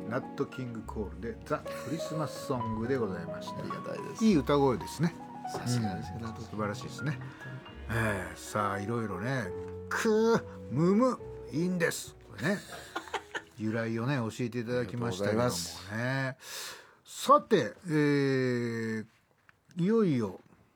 ナットキングコールでザ・クリスマスソングでございました。 ありがたいです。 いい歌声ですね。 さすがですね、 素晴らしいですね。さあいろいろね、ムムいいんですこれね由来をね教えていただきましたけどもね。さて、いよいよ